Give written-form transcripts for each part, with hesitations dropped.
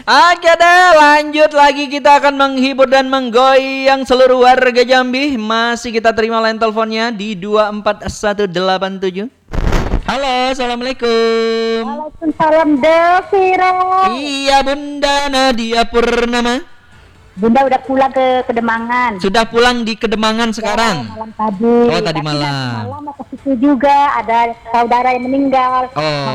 Oke deh, lanjut lagi kita akan menghibur dan menggoyang seluruh warga Jambi. Masih kita terima line teleponnya di 24187. Halo, assalamualaikum. Waalaikumsalam, Devira. Iya, Bunda Nadia Purnama. Bunda udah pulang ke Kedemangan. Sudah pulang di Kedemangan sekarang? Ya, malam tadi. Oh, tadi Tapi malam. malam mau ke situ juga, ada saudara yang meninggal.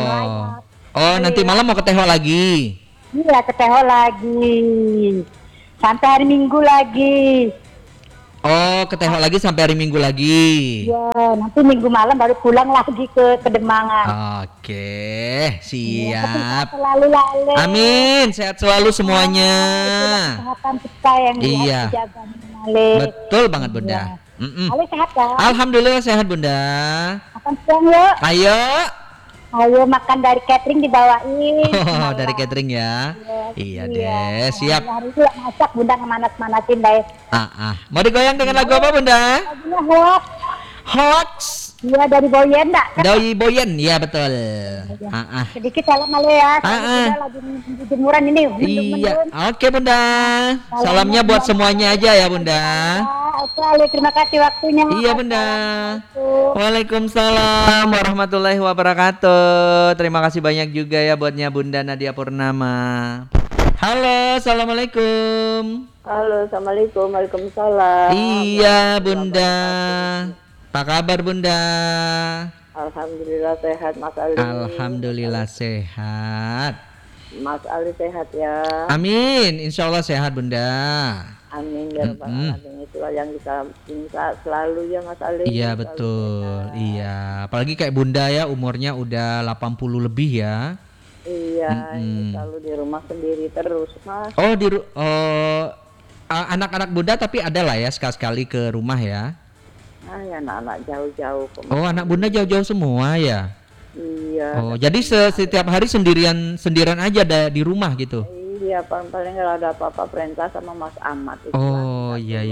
Oh, nanti malam mau ke Teho lagi? Iya, ke Teho lagi. Sampai hari Minggu lagi. Oh, ke Teho lagi sampai hari Minggu lagi. Ya, nanti Minggu malam baru pulang lagi ke Kedemangan. Oke, siap. Ya, selalu Lale. Amin, sehat selalu semuanya. Kesehatan kita yang Iya. harus dijaga, Lale. Betul banget, Bunda. Lale sehat kan? Alhamdulillah sehat, Bunda. Makan siang yuk. Ayo Makan dari catering dibawain. Oh, dari catering ya. Iya deh, siap. Hari itu masak Bunda ngemanas-manasin deh. Mau digoyang dengan lagu apa, Bunda? Lagunya hoax. Hoax. Iya, dari Boyen enggak? Dari Boyen, ya betul. Sedikit salam Male ya. Sudah lagi jemuran ini. Iya, oke Bunda. Salamnya buat semuanya aja ya Bunda. Oke, Ale, terima kasih waktunya. Iya Bunda. Waalaikumsalam warahmatullahi wabarakatuh. Terima kasih banyak juga ya buatnya Bunda Nadia Purnama. Halo, assalamualaikum. Halo, assalamualaikum, waalaikumsalam. Iya Bunda. Apa kabar Bunda? Alhamdulillah sehat Mas Ali. Alhamdulillah sehat. Mas Ali sehat ya. Amin, insya Allah sehat Bunda. Amin ya rabbal alamin. Itulah yang kita minta selalu ya Mas Ali. Iya betul. Iya, apalagi kayak Bunda ya umurnya udah 80 lebih ya. Iya, selalu di rumah sendiri terus Mas. Oh anak-anak Bunda tapi ada lah ya sekali-sekali ke rumah ya. Ya anak-anak jauh-jauh. Oh, anak Bunda jauh-jauh semua ya. Iya. Oh, jadi setiap hari sendirian aja di rumah gitu. Iya, paling kalau ada apa-apa perintah sama Mas Ahmad itu. Oh, iya.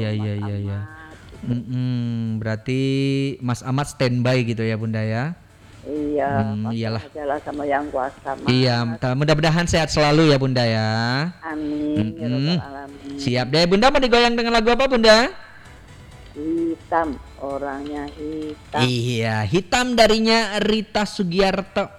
Berarti Mas Ahmad standby gitu ya Bunda ya. Iya, iyalah. Jalan sama yang kuasa. Mas. Iya, mudah-mudahan sehat selalu ya Bunda ya. Amin. Ya rabbal alamin. Siap deh, Bunda mau digoyang dengan lagu apa Bunda? Hitam, orangnya hitam. Iya, hitam darinya Rita Sugiarto.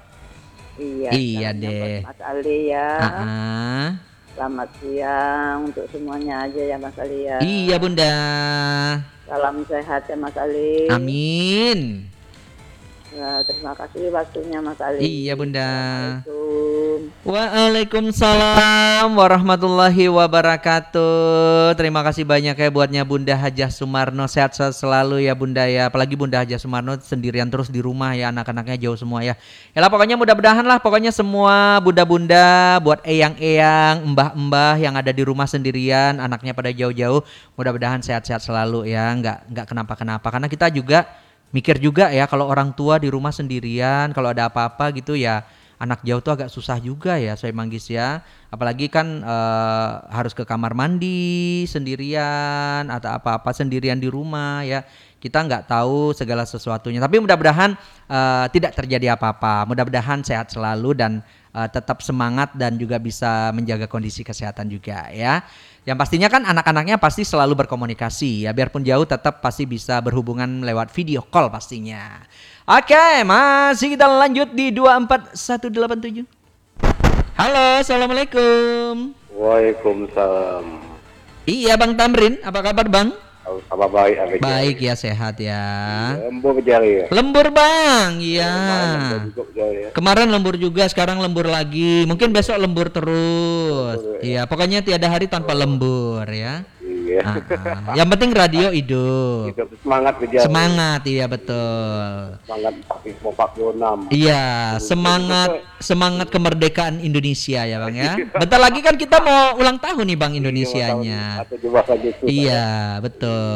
Iya deh. Mas Ali ya. Selamat siang untuk semuanya aja ya Mas Ali ya. Iya Bunda. Salam sehat ya Mas Ali. Amin. Terima kasih waktunya Mas Ali. Iya Bunda. Assalamualaikum. Waalaikumsalam warahmatullahi wabarakatuh. Terima kasih banyak ya buatnya Bunda Hajah Sumarno. Sehat selalu ya Bunda ya. Apalagi Bunda Hajah Sumarno sendirian terus di rumah ya, anak-anaknya jauh semua ya. Yalah pokoknya mudah-mudahan lah pokoknya semua bunda-bunda, buat eyang-eyang, mbah-mbah yang ada di rumah sendirian, anaknya pada jauh-jauh, mudah-mudahan sehat-sehat selalu ya, nggak kenapa-kenapa. Karena kita juga mikir juga ya kalau orang tua di rumah sendirian, kalau ada apa-apa gitu ya anak jauh tuh agak susah juga ya Soe Manggis ya. Apalagi kan harus ke kamar mandi sendirian atau apa-apa sendirian di rumah ya. Kita nggak tahu segala sesuatunya. Tapi mudah-mudahan tidak terjadi apa-apa. Mudah-mudahan sehat selalu dan tetap semangat dan juga bisa menjaga kondisi kesehatan juga ya. Yang pastinya kan anak-anaknya pasti selalu berkomunikasi ya, biarpun jauh tetap pasti bisa berhubungan lewat video call pastinya. Oke, masih kita lanjut di 24187. Halo, assalamualaikum. Waalaikumsalam. Iya Bang Tamrin, apa kabar Bang? Apa baik? Baik ya, sehat ya. Lembur berjari ya? Lembur Bang, iya. Kemarin lembur juga, sekarang lembur lagi. Mungkin besok lembur terus. Iya, pokoknya tiada hari tanpa lembur ya. Iya. Yang penting radio hidup. Semangat berjari. Semangat, iya betul. Semangat 46. Iya, semangat kemerdekaan Indonesia ya Bang ya. Bentar lagi kan kita mau ulang tahun nih Bang Indonesianya. Iya,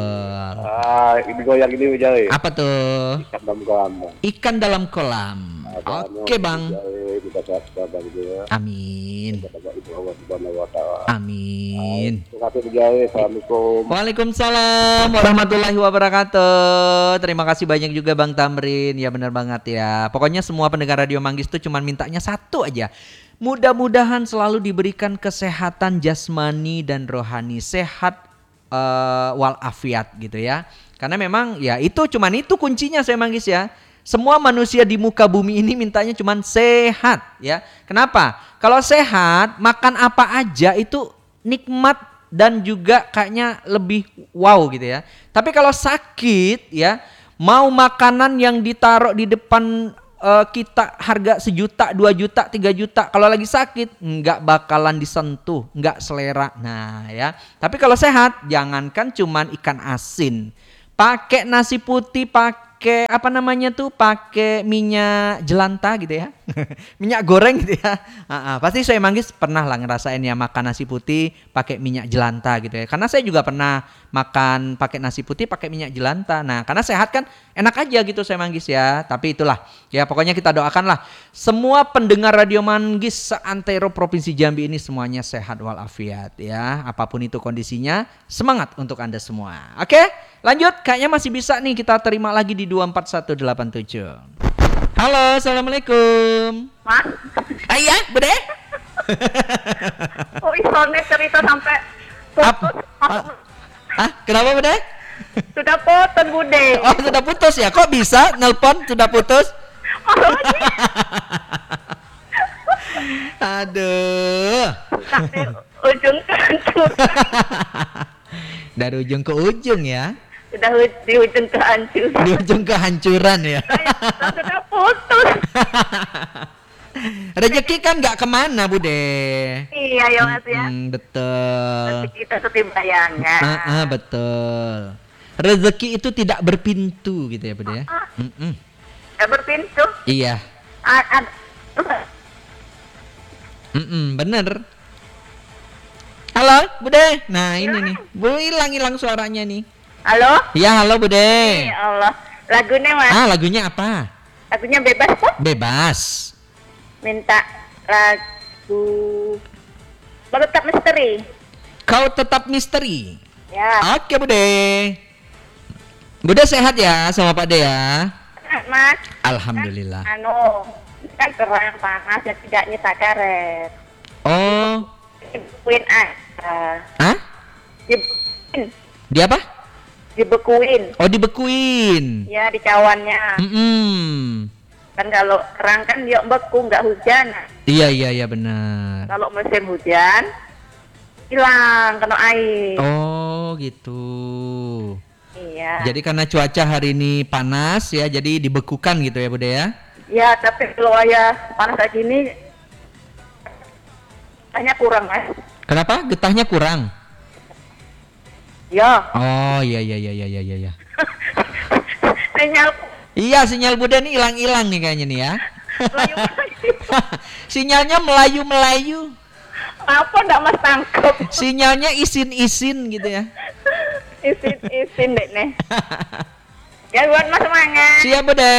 betul. Ini goyang ini berjari. Apa tuh? Ikan dalam kolam. Ikan dalam kolam. Oke, Bang. Kita sehat Bang juga. Amin. Kepada Ibu Allah Subhanahu wa taala. Amin. Terima kasih Bujai. Assalamualaikum. Waalaikumsalam warahmatullahi wabarakatuh. Terima kasih banyak juga Bang Tamrin. Ya benar banget ya. Pokoknya semua pendengar Radio Manggis tuh cuman mintanya satu aja. Mudah-mudahan selalu diberikan kesehatan jasmani dan rohani, sehat walafiat gitu ya. Karena memang ya itu kuncinya saya Manggis ya. Semua manusia di muka bumi ini mintanya cuman sehat ya. Kenapa? Kalau sehat, makan apa aja itu nikmat dan juga kayaknya lebih wow gitu ya. Tapi kalau sakit ya, mau makanan yang ditaruh di depan kita harga 1 juta, 2 juta, 3 juta, kalau lagi sakit nggak bakalan disentuh, nggak selera. Nah ya, tapi kalau sehat jangankan cuman ikan asin, pakai nasi putih, pakai pakai minyak jelantah gitu ya. Minyak goreng gitu ya. Pasti saya Manggis pernah lah ngerasain ya makan nasi putih pakai minyak jelantah gitu ya. Karena saya juga pernah makan pakai nasi putih pakai minyak jelantah. Nah, karena sehat kan enak aja gitu saya Manggis ya. Tapi itulah ya, pokoknya kita doakanlah semua pendengar Radio Manggis seantero Provinsi Jambi ini semuanya sehat walafiat ya. Apapun itu kondisinya, semangat untuk Anda semua. Oke, lanjut. Kayaknya masih bisa nih kita terima lagi di 24187. Halo, assalamualaikum. Mas, Iya, Bude. kok isone cerita sampai putus? Kenapa Bude? Sudah potong Bude. Oh, sudah putus ya? Kok bisa nelpon sudah putus? Aduh. Dari ujung ke hancur. Dari ujung ke ujung ya. Sudah di ujung ke hancur. Di ujung kehancuran ya. Sudah putus. Rezeki kan nggak kemana Bude. Iya ya Mas ya. Betul. Rezeki kita ketimbangan. Betul. Rezeki itu tidak berpintu gitu ya Bude ya. Berpintu. Iya. Bener. Halo Bude. Nah ini nih, Bu hilang suaranya nih. Halo? Iya halo Bude. Ya Allah. Lagunya Mas. Lagunya apa? Lagunya bebas kok. Bebas. Minta lagu Tetap Misteri. Kau Tetap Misteri. Ya. Oke Bude. Bude sehat ya sama Pak De ya. Mas. Alhamdulillah. Kan terang panas dan tidak nyetak karet. Oh. Dibekuin aja. Hah? Dibekuin. Di apa? Dibekuin. Oh dibekuin. Ya di cawannya. Kan kalau kerang kan dia beku nggak hujan. Iya benar. Kalau musim hujan hilang kena air. Oh gitu. Iya. Jadi karena cuaca hari ini panas ya, jadi dibekukan gitu ya Bude ya? Ya tapi kalau ya panas kayak gini hanya kurang Mas. Kenapa? Getahnya kurang? Ya. Oh iya. Sinyal. Iya sinyal Bude nih hilang nih kayaknya nih ya. Melayu. Sinyalnya melayu. Apa ndak Mas tangkap? Sinyalnya isin gitu ya. Isin deh nih. Ya buat Mas semangat. Siap Bude.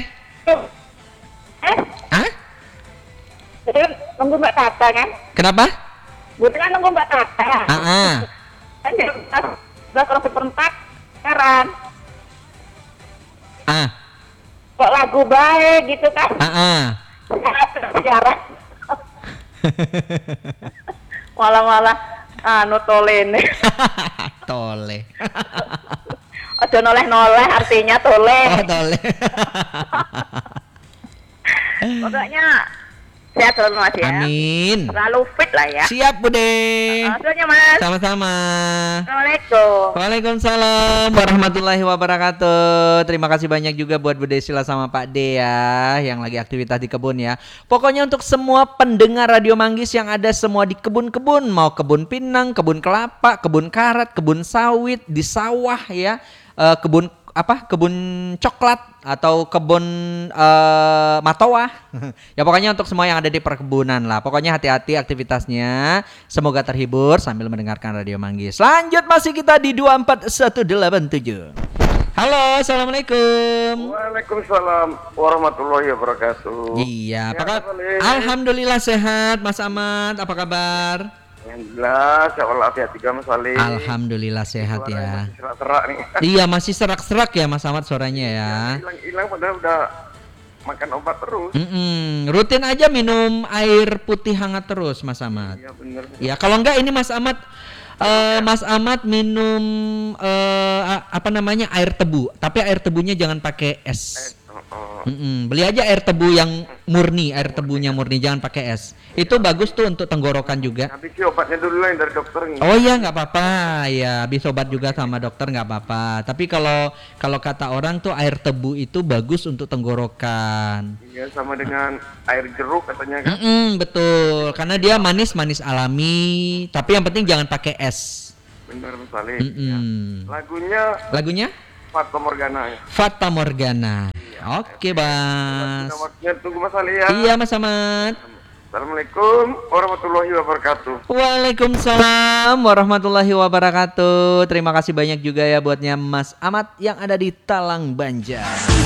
Hah? Nunggu Mbak Tata kan? Kenapa? Buat kan nunggu Mbak Tata. Kan jam 11:04 heran. Kok lagu baik gitu kan? Sejarah. Malah tolene. Tole. Ojo noleh artinya tole. Oh tole. Pokoknya sehat selalu Mas ya. Amin. Selalu fit lah ya. Siap Bude. Semuanya Mas. Sama-sama. Assalamualaikum. Waalaikumsalam warahmatullahi wabarakatuh. Terima kasih banyak juga buat Bude Sila sama Pak D ya, yang lagi aktivitas di kebun ya. Pokoknya untuk semua pendengar Radio Manggis yang ada semua di kebun-kebun, mau kebun pinang, kebun kelapa, kebun karet, kebun sawit, di sawah ya, kebun coklat atau kebun matoa. Ya pokoknya untuk semua yang ada di perkebunan lah. Pokoknya hati-hati aktivitasnya. Semoga terhibur sambil mendengarkan Radio Manggis. Lanjut masih kita di 24187. Halo, assalamualaikum. Waalaikumsalam warahmatullahi wabarakatuh. Iya, Ya, apakah? Mas Ali. Alhamdulillah sehat, Mas Ahmad. Apa kabar? Alhamdulillah, sehat walafiat juga Mas Ali. Alhamdulillah sehat Suaranya ya. masih serak-serak nih. Iya, masih serak-serak ya Mas Ahmad suaranya ya. Hilang-hilang padahal udah makan obat terus. Rutin aja minum air putih hangat terus, Mas Ahmad. Iya bener. Ya, kalau enggak ini Mas Ahmad Mas Ahmad minum apa namanya air tebu, tapi air tebunya jangan pakai es. Beli aja air tebu yang murni, air tebunya murni, jangan pakai es. Itu bagus tuh untuk tenggorokan juga. Habis obatnya dulu yang dari dokter nih. Oh iya nggak apa-apa, ya habis obat juga sama dokter nggak apa-apa. Tapi kalau kata orang tuh air tebu itu bagus untuk tenggorokan. Iya sama dengan air jeruk katanya kan. Betul, karena dia manis alami. Tapi yang penting jangan pakai es. Bener Mas Ali. Ya. Lagunya Fata Morgana ya. Fata Morgana. Oke, Bas. Waktunya tunggu Mas Ali ya. Iya, Mas Ahmad. Assalamualaikum warahmatullahi wabarakatuh. Waalaikumsalam warahmatullahi wabarakatuh. Terima kasih banyak juga ya buatnya Mas Ahmad yang ada di Talang Banjar.